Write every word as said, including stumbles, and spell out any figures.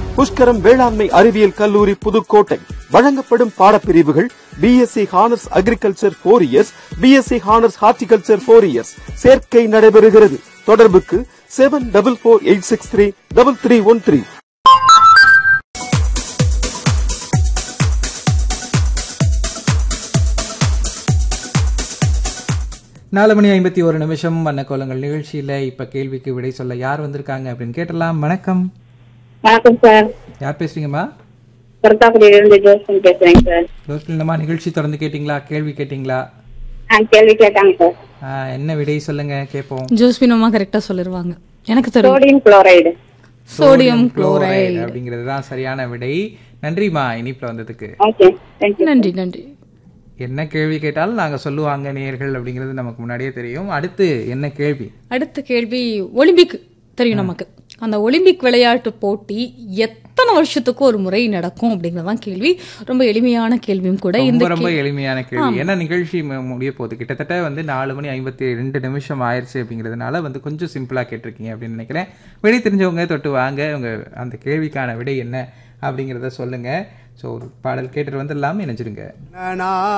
புஷ்கரம் வேளாண்மை அறிவியல் கல்லூரி புதுக்கோட்டை. வழங்கப்படும் பாடப்பிரிவுகள் BSc honours agriculture four years, BSc honours horticulture four years. சேர்க்கை நடைபெறுகிறது. தொடர்புக்கு seven double four eight six three double three one three. நாலு மணி ஐம்பத்தி ஒரு நிமிஷம் வண்ணக்கோலங்கள் நிகழ்ச்சியில இப்ப கேள்விக்கு விடை சொல்ல யார் வந்திருக்காங்க அப்படின்னு கேட்டலாம். வணக்கம். வணக்கம் சார். யார் பேசுறீங்கம்மா? கருத்தாக்குடியிலிருந்து ஜோஸ்பின் பேசுறேங்க சார். ஜோஸ்பின்மா, நிகழ்ச்சி தொடர்ந்து கேட்டீங்களா? கேள்வி கேட்டீங்களா? கேள்வி கேட்டாங்க சார். என்ன விடை சொல்லுங்க கேட்போம். ஜோஸ்பின் அம்மா கரெக்டா சொல்லிருவாங்க. எனக்கு தெரியும். Sodium chloride. சோடியம் குளோரைடு அப்படிங்கிறது தான் சரியான விடை. நன்றிமா இனிப்புல வந்ததுக்கு. நன்றி நன்றி. என்ன கேள்வி கேட்டாலும் நாங்க சொல்லுவாங்க நேயர்கள் அப்படிங்கிறது நமக்கு முன்னாடியே தெரியும். அடுத்து என்ன கேள்வி? அடுத்த கேள்வி ஒலிம்பிக் தெரியும் நமக்கு. அந்த ஒலிம்பிக் விளையாட்டு போட்டி எத்தனை வருஷத்துக்கு ஒரு முறை நடக்கும் அப்படிங்கறதான் கேள்வி. ரொம்ப எளிமையான கேள்வியும் கூட. இந்த ரொம்ப எளிமையான கேள்வி. என்ன நிகழ்ச்சி முடிய போகுது, கிட்டத்தட்ட வந்து நாலு மணி ஐம்பத்தி ரெண்டு நிமிஷம் ஆயிடுச்சு அப்படிங்கிறதுனால வந்து கொஞ்சம் சிம்பிளா கேட்டிருக்கீங்க அப்படின்னு நினைக்கிறேன். விடை தெரிஞ்சவங்க தொட்டு வாங்க, உங்க அந்த கேள்விக்கான விடை என்ன அப்படிங்கிறத சொல்லுங்க. ஸோ ஒரு பாடல் கேட்டுட்டு வந்துடலாம், இணைஞ்சிருங்க.